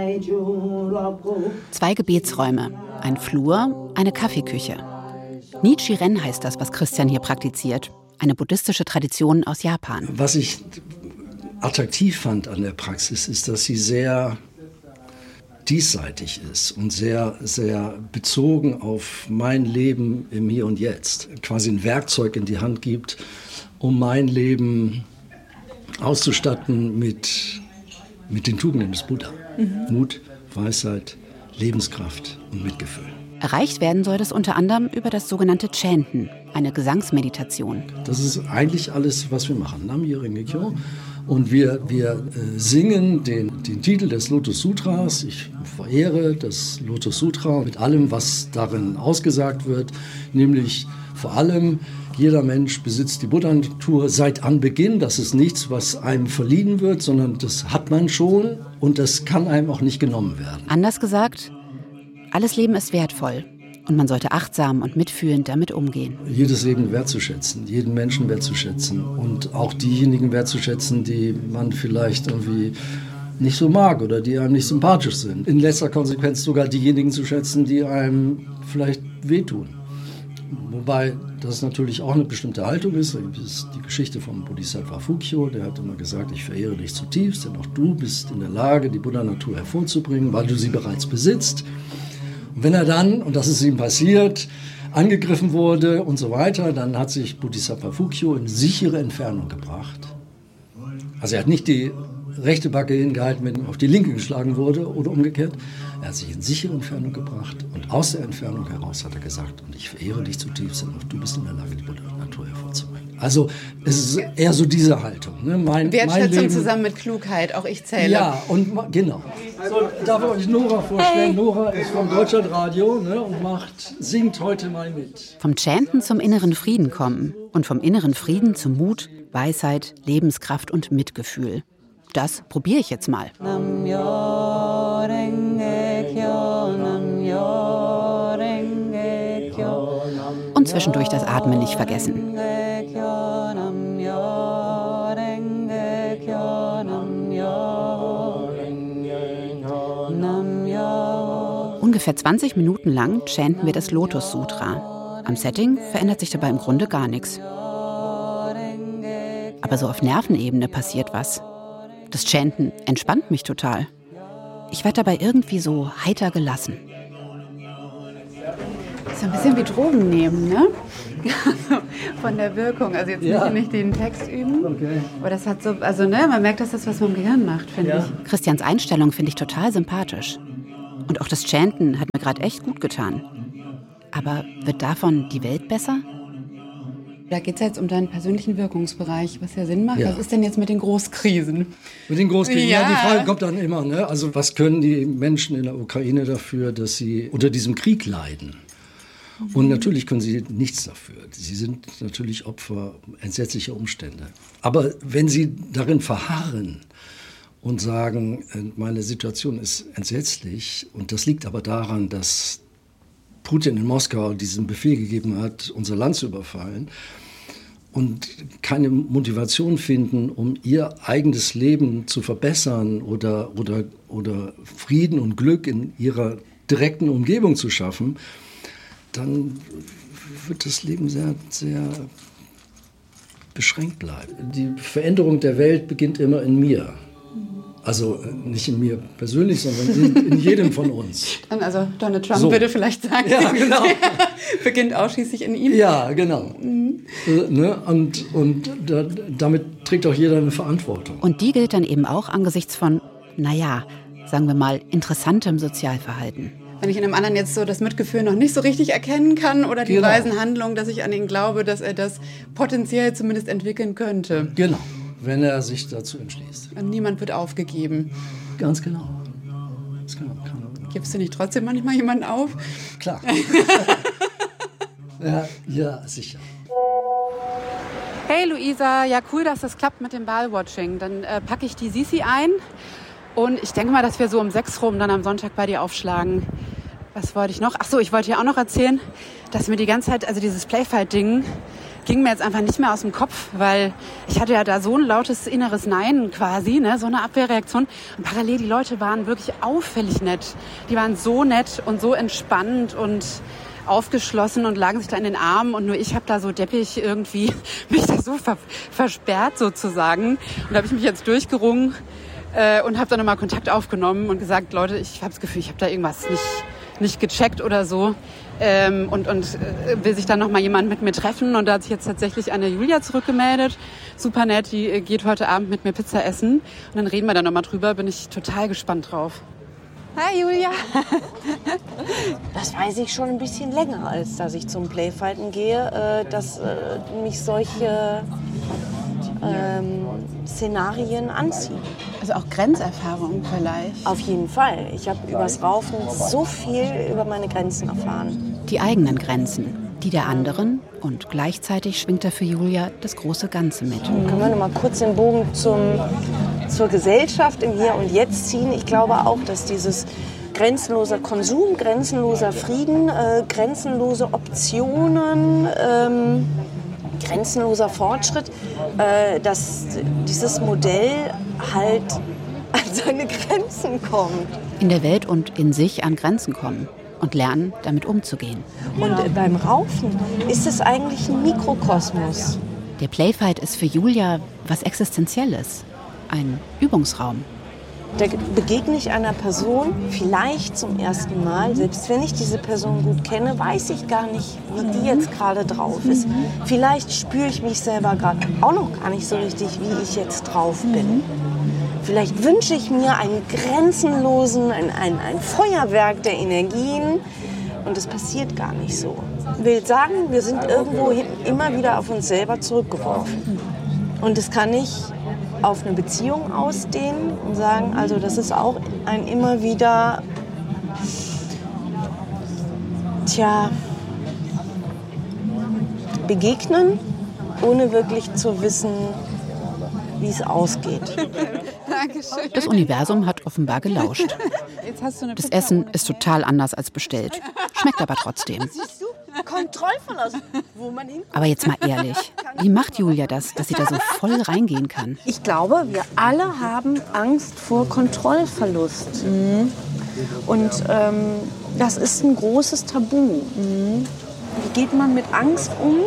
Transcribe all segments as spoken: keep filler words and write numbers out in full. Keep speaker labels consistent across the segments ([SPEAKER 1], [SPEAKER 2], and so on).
[SPEAKER 1] Zwei Gebetsräume, ein Flur, eine Kaffeeküche. Nichiren heißt das, was Christian hier praktiziert. Eine buddhistische Tradition aus Japan.
[SPEAKER 2] Was ich attraktiv fand an der Praxis, ist, dass sie sehr diesseitig ist und sehr, sehr bezogen auf mein Leben im Hier und Jetzt. Quasi ein Werkzeug in die Hand gibt, um mein Leben auszustatten mit, mit den Tugenden des Buddha. Mhm. Mut, Weisheit, Lebenskraft und Mitgefühl.
[SPEAKER 1] Erreicht werden soll das unter anderem über das sogenannte Chanten, eine Gesangsmeditation.
[SPEAKER 2] Das ist eigentlich alles, was wir machen. Nam-myoho Renge-kyo. Und wir, wir äh, singen den, den Titel des Lotus Sutras. Ich verehre das Lotus Sutra mit allem, was darin ausgesagt wird. Nämlich vor allem, jeder Mensch besitzt die Buddha-Natur seit Anbeginn. Das ist nichts, was einem verliehen wird, sondern das hat man schon und das kann einem auch nicht genommen werden.
[SPEAKER 1] Anders gesagt, alles Leben ist wertvoll. Und man sollte achtsam und mitfühlend damit umgehen.
[SPEAKER 2] Jedes Leben wertzuschätzen, jeden Menschen wertzuschätzen und auch diejenigen wertzuschätzen, die man vielleicht irgendwie nicht so mag oder die einem nicht sympathisch sind. In letzter Konsequenz sogar diejenigen zu schätzen, die einem vielleicht wehtun. Wobei das natürlich auch eine bestimmte Haltung ist. Das ist die Geschichte vom Bodhisattva Fukyo, der hat immer gesagt, ich verehre dich zutiefst, denn auch du bist in der Lage, die Buddha-Natur hervorzubringen, weil du sie bereits besitzt. Und wenn er dann, und das ist ihm passiert, angegriffen wurde und so weiter, dann hat sich Bodhisattva Fukyo in sichere Entfernung gebracht. Also er hat nicht die rechte Backe hingehalten, wenn ihm auf die linke geschlagen wurde oder umgekehrt. Er hat sich in sichere Entfernung gebracht und aus der Entfernung heraus hat er gesagt, und ich verehre dich zutiefst, denn auch du bist in der Lage, die Buddha-Natur hervorzubringen. Also es ist eher so diese Haltung. Ne? Mein,
[SPEAKER 3] Wertschätzung
[SPEAKER 2] mein Leben,
[SPEAKER 3] zusammen mit Klugheit, auch ich zähle.
[SPEAKER 2] Ja, und genau. So, darf ich euch Nora vorstellen? Hey. Nora ist vom Deutschlandradio, ne, und macht, singt heute mal mit.
[SPEAKER 1] Vom Chanten zum inneren Frieden kommen und vom inneren Frieden zum Mut, Weisheit, Lebenskraft und Mitgefühl. Das probiere ich jetzt mal. Und zwischendurch das Atmen nicht vergessen. Ungefähr zwanzig Minuten lang chanten wir das Lotus Sutra. Am Setting verändert sich dabei im Grunde gar nichts. Aber so auf Nervenebene passiert was. Das Chanten entspannt mich total. Ich werde dabei irgendwie so heiter gelassen.
[SPEAKER 3] Das ist ein bisschen wie Drogen nehmen, ne? Von der Wirkung. Also jetzt
[SPEAKER 2] ja.
[SPEAKER 3] nicht, nicht den Text üben.
[SPEAKER 2] Okay.
[SPEAKER 3] Aber das hat so, also ne, man merkt, dass das was mit dem Gehirn macht, finde
[SPEAKER 2] ja.
[SPEAKER 3] ich.
[SPEAKER 1] Christians Einstellung finde ich total sympathisch. Und auch das Chanten hat mir gerade echt gut getan. Aber wird davon die Welt besser?
[SPEAKER 3] Da geht es jetzt um deinen persönlichen Wirkungsbereich, was ja Sinn macht.
[SPEAKER 2] Ja.
[SPEAKER 3] Was ist denn jetzt mit den Großkrisen?
[SPEAKER 2] Mit den Großkrisen,
[SPEAKER 3] ja.
[SPEAKER 2] ja, die Frage kommt dann immer. Ne? Also was können die Menschen in der Ukraine dafür, dass sie unter diesem Krieg leiden? Und natürlich können sie nichts dafür. Sie sind natürlich Opfer entsetzlicher Umstände. Aber wenn sie darin verharren und sagen, meine Situation ist entsetzlich, und das liegt aber daran, dass Putin in Moskau diesen Befehl gegeben hat, unser Land zu überfallen, und keine Motivation finden, um ihr eigenes Leben zu verbessern oder, oder, oder Frieden und Glück in ihrer direkten Umgebung zu schaffen, dann wird das Leben sehr, sehr beschränkt bleiben. Die Veränderung der Welt beginnt immer in mir. Also nicht in mir persönlich, sondern in, in jedem von uns.
[SPEAKER 3] Also Donald Trump
[SPEAKER 2] so.
[SPEAKER 3] würde vielleicht sagen,
[SPEAKER 2] ja, genau.
[SPEAKER 3] beginnt ausschließlich in ihm.
[SPEAKER 2] Ja, genau. Mhm. Äh, ne? Und, und da, damit trägt auch jeder eine Verantwortung.
[SPEAKER 1] Und die gilt dann eben auch angesichts von, naja, sagen wir mal, interessantem Sozialverhalten.
[SPEAKER 3] Wenn ich in einem anderen jetzt so das Mitgefühl noch nicht so richtig erkennen kann oder die
[SPEAKER 2] genau.
[SPEAKER 3] weisen Handlungen, dass ich an ihn glaube, dass er das potenziell zumindest entwickeln könnte.
[SPEAKER 2] Genau, wenn er sich dazu entschließt.
[SPEAKER 3] Und niemand wird aufgegeben.
[SPEAKER 2] Ganz genau. Ganz genau.
[SPEAKER 3] Gibst du nicht trotzdem manchmal jemanden auf?
[SPEAKER 2] Klar. ja, ja, sicher.
[SPEAKER 3] Hey Luisa, ja cool, dass das klappt mit dem Ballwatching. Dann äh, packe ich die Sisi ein. Und ich denke mal, dass wir so um sechs rum dann am Sonntag bei dir aufschlagen. Was wollte ich noch? Ach so, ich wollte dir auch noch erzählen, dass mir die ganze Zeit, also dieses Playfight-Ding, ging mir jetzt einfach nicht mehr aus dem Kopf, weil ich hatte ja da so ein lautes inneres Nein quasi, ne, so eine Abwehrreaktion. Und parallel, die Leute waren wirklich auffällig nett. Die waren so nett und so entspannt und aufgeschlossen und lagen sich da in den Armen. Und nur ich habe da so deppig irgendwie mich da so ver- versperrt sozusagen. Und da habe ich mich jetzt durchgerungen äh, und habe dann nochmal Kontakt aufgenommen und gesagt, Leute, ich habe das Gefühl, ich habe da irgendwas nicht, nicht gecheckt oder so. Ähm, und, und äh, will sich dann noch mal jemand mit mir treffen. Und da hat sich jetzt tatsächlich eine Julia zurückgemeldet. Super nett, die äh, geht heute Abend mit mir Pizza essen. Und dann reden wir da noch mal drüber. Bin ich total gespannt drauf. Hi Julia.
[SPEAKER 4] Das weiß ich schon ein bisschen länger, als dass ich zum Playfighten gehe, äh, dass äh, mich solche ähm, Szenarien anziehen.
[SPEAKER 3] Also auch Grenzerfahrung vielleicht.
[SPEAKER 4] Auf jeden Fall. Ich habe übers Raufen so viel über meine Grenzen erfahren.
[SPEAKER 1] Die eigenen Grenzen, die der anderen, und gleichzeitig schwingt da für Julia das große Ganze mit.
[SPEAKER 4] Können wir noch mal kurz den Bogen zum, zur Gesellschaft im Hier und Jetzt ziehen? Ich glaube auch, dass dieses grenzenloser Konsum, grenzenloser Frieden, äh, grenzenlose Optionen, ähm, grenzenloser Fortschritt, äh, dass dieses Modell halt an seine Grenzen kommt.
[SPEAKER 1] In der Welt und in sich an Grenzen kommen und lernen, damit umzugehen.
[SPEAKER 4] Und äh, beim Raufen ist es eigentlich ein Mikrokosmos.
[SPEAKER 1] Der Playfight ist für Julia was Existenzielles, ein Übungsraum.
[SPEAKER 4] Da begegne ich einer Person vielleicht zum ersten Mal. Selbst wenn ich diese Person gut kenne, weiß ich gar nicht, wie die jetzt gerade drauf ist. Vielleicht spüre ich mich selber gerade auch noch gar nicht so richtig, wie ich jetzt drauf bin. Vielleicht wünsche ich mir einen grenzenlosen, ein, ein, ein Feuerwerk der Energien. Und es passiert gar nicht so. Ich will sagen, wir sind irgendwo immer wieder auf uns selber zurückgeworfen. Und das kann ich auf eine Beziehung ausdehnen und sagen, also das ist auch ein immer wieder, tja, begegnen, ohne wirklich zu wissen, wie es ausgeht.
[SPEAKER 3] Dankeschön.
[SPEAKER 1] Das Universum hat offenbar gelauscht.
[SPEAKER 3] Jetzt hast du eine
[SPEAKER 1] Das
[SPEAKER 3] Pizza
[SPEAKER 1] Essen
[SPEAKER 3] ohne-
[SPEAKER 1] ist total anders als bestellt. Schmeckt aber trotzdem.
[SPEAKER 4] Kontrollverlust, wo man hin.
[SPEAKER 1] Aber jetzt mal ehrlich, wie macht Julia das, dass sie da so voll reingehen kann?
[SPEAKER 4] Ich glaube, wir alle haben Angst vor Kontrollverlust. Mhm. Und ähm, das ist ein großes Tabu. Mhm. Wie geht man mit Angst um?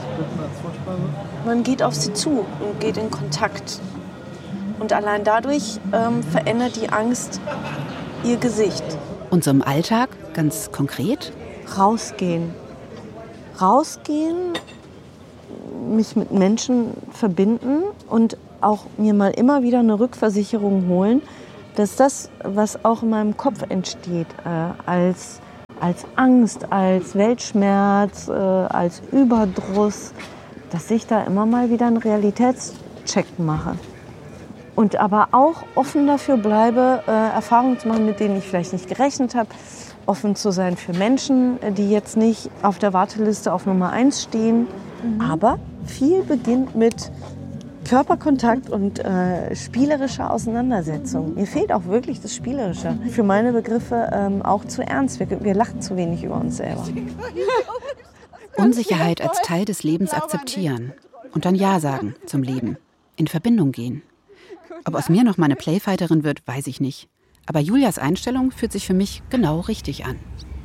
[SPEAKER 4] Man geht auf sie zu und geht in Kontakt. Und allein dadurch ähm, verändert die Angst ihr Gesicht.
[SPEAKER 1] Und so im Alltag, ganz konkret?
[SPEAKER 4] Rausgehen. Rausgehen, mich mit Menschen verbinden und auch mir mal immer wieder eine Rückversicherung holen, dass das, was auch in meinem Kopf entsteht, äh, als, als Angst, als Weltschmerz, äh, als Überdruss, dass ich da immer mal wieder einen Realitätscheck mache. Und aber auch offen dafür bleibe, äh, Erfahrungen zu machen, mit denen ich vielleicht nicht gerechnet habe. Offen zu sein für Menschen, die jetzt nicht auf der Warteliste auf Nummer eins stehen. Mhm. Aber viel beginnt mit Körperkontakt und äh, spielerischer Auseinandersetzung. Mir fehlt auch wirklich das Spielerische. Für meine Begriffe ähm, auch zu ernst. Wir, wir lachen zu wenig über uns selber.
[SPEAKER 1] Unsicherheit als Teil des Lebens akzeptieren und dann Ja sagen zum Leben, in Verbindung gehen. Ob aus mir noch mal eine Playfighterin wird, weiß ich nicht. Aber Julias Einstellung fühlt sich für mich genau richtig an.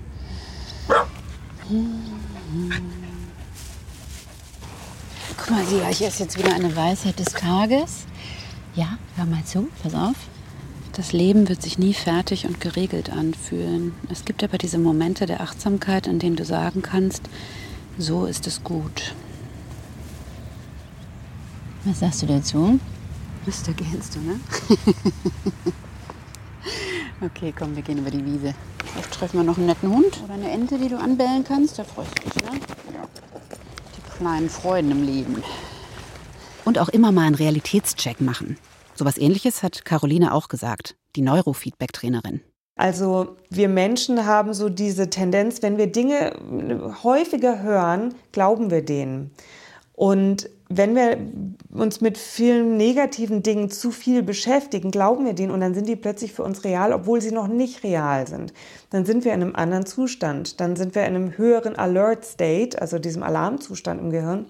[SPEAKER 5] Guck mal, Sia, hier ist jetzt wieder eine Weisheit des Tages. Ja, hör mal zu, pass auf.
[SPEAKER 1] Das Leben wird sich nie fertig und geregelt anfühlen. Es gibt aber diese Momente der Achtsamkeit, in denen du sagen kannst, so ist es gut.
[SPEAKER 5] Was sagst du dazu?
[SPEAKER 1] Mist, da gähnst du, ne? Okay, komm, wir gehen über die Wiese. Vielleicht treffen wir noch einen netten Hund oder eine Ente, die du anbellen kannst. Da freust du dich, ne? Ja. Die kleinen Freuden im Leben. Und auch immer mal einen Realitätscheck machen. So was Ähnliches hat Caroline auch gesagt, die Neurofeedback-Trainerin.
[SPEAKER 6] Also wir Menschen haben so diese Tendenz, wenn wir Dinge häufiger hören, glauben wir denen. Und wenn wir uns mit vielen negativen Dingen zu viel beschäftigen, glauben wir denen und dann sind die plötzlich für uns real, obwohl sie noch nicht real sind. Dann sind wir in einem anderen Zustand. Dann sind wir in einem höheren Alert State, also diesem Alarmzustand im Gehirn.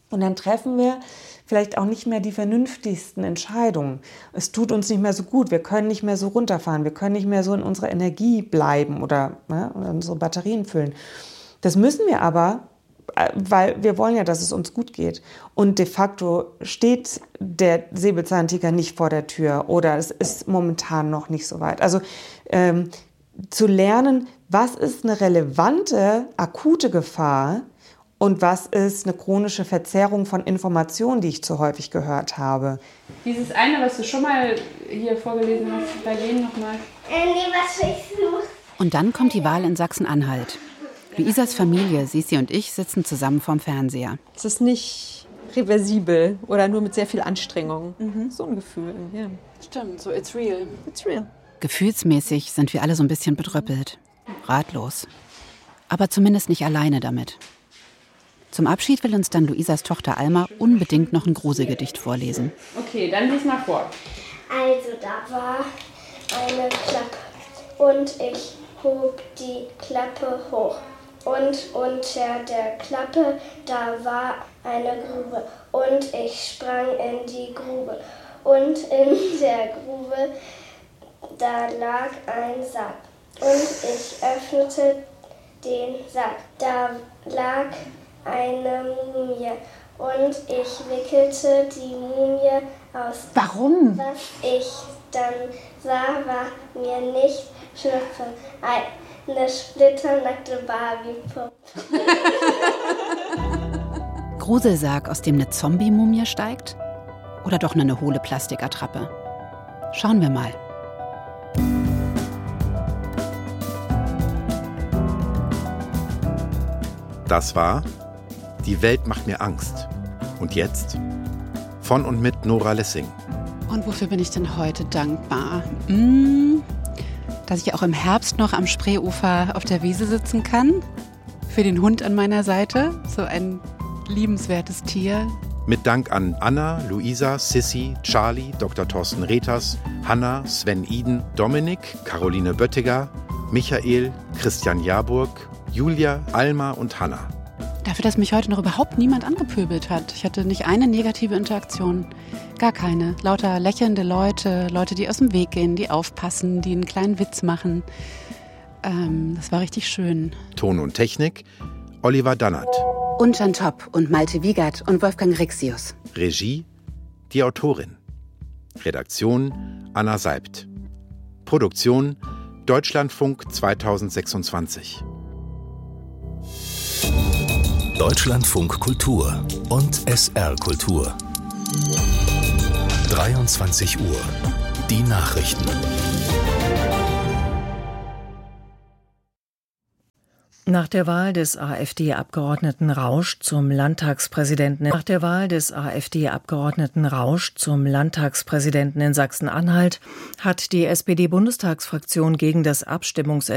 [SPEAKER 6] Und dann treffen wir vielleicht auch nicht mehr die vernünftigsten Entscheidungen. Es tut uns nicht mehr so gut, wir können nicht mehr so runterfahren, wir können nicht mehr so in unserer Energie bleiben oder, ja, oder unsere Batterien füllen. Das müssen wir aber, weil wir wollen ja, dass es uns gut geht. Und de facto steht der Säbelzahntiger nicht vor der Tür oder es ist momentan noch nicht so weit. Also ähm, zu lernen, was ist eine relevante, akute Gefahr und was ist eine chronische Verzerrung von Informationen, die ich zu häufig gehört habe.
[SPEAKER 3] Dieses eine, was du schon mal hier vorgelesen hast, bei denen nochmal.
[SPEAKER 7] Äh, nee, was ich suche.
[SPEAKER 1] Und dann kommt die Wahl in Sachsen-Anhalt. Luisas Familie, Sisi und ich, sitzen zusammen vorm Fernseher.
[SPEAKER 8] Es ist nicht reversibel oder nur mit sehr viel Anstrengung. Mhm. So ein Gefühl. Ja.
[SPEAKER 3] Stimmt, so it's real.
[SPEAKER 8] It's real.
[SPEAKER 1] Gefühlsmäßig sind wir alle so ein bisschen bedröppelt, ratlos. Aber zumindest nicht alleine damit. Zum Abschied will uns dann Luisas Tochter Alma unbedingt noch ein Gruselgedicht vorlesen.
[SPEAKER 3] Okay, dann lies mal vor.
[SPEAKER 7] Also da war eine Klappe und ich hob die Klappe hoch. Und unter der Klappe, da war eine Grube und ich sprang in die Grube. Und in der Grube, da lag ein Sack und ich öffnete den Sack. Da lag eine Mumie und ich wickelte die Mumie aus.
[SPEAKER 3] Warum?
[SPEAKER 7] Was ich dann sah, war mir nicht Schnupfen. Eine splitternackte Barbie-Puppe.
[SPEAKER 1] Gruselsarg, aus dem eine Zombie-Mumie steigt? Oder doch nur eine hohle Plastikattrappe? Schauen wir mal.
[SPEAKER 9] Das war Die Welt macht mir Angst. Und jetzt? Von und mit Nora Lessing.
[SPEAKER 3] Und wofür bin ich denn heute dankbar? Hm, dass ich auch im Herbst noch am Spreeufer auf der Wiese sitzen kann. Für den Hund an meiner Seite. So ein liebenswertes Tier.
[SPEAKER 9] Mit Dank an Anna, Luisa, Sissi, Charlie, Doktor Thorsten Reters, Hanna, Sven Iden, Dominik, Caroline Böttiger, Michael, Christian Jaburg, Julia, Alma und Hanna.
[SPEAKER 3] Dafür, dass mich heute noch überhaupt niemand angepöbelt hat. Ich hatte nicht eine negative Interaktion. Gar keine. Lauter lächelnde Leute, Leute, die aus dem Weg gehen, die aufpassen, die einen kleinen Witz machen. Ähm, das war richtig schön.
[SPEAKER 9] Ton und Technik, Oliver Dannert.
[SPEAKER 1] Und Jan Topp und Malte Wiegert und Wolfgang Rixius.
[SPEAKER 9] Regie, die Autorin. Redaktion, Anna Seibt. Produktion, Deutschlandfunk zweitausendsechsundzwanzig.
[SPEAKER 10] Deutschlandfunk Kultur und S R Kultur. dreiundzwanzig Uhr. Die Nachrichten.
[SPEAKER 11] Nach der Wahl des AfD-Abgeordneten Rausch zum Landtagspräsidenten nach der Wahl des AfD-Abgeordneten Rausch zum Landtagspräsidenten in Sachsen-Anhalt hat die S P D-Bundestagsfraktion gegen das Abstimmungsergebnis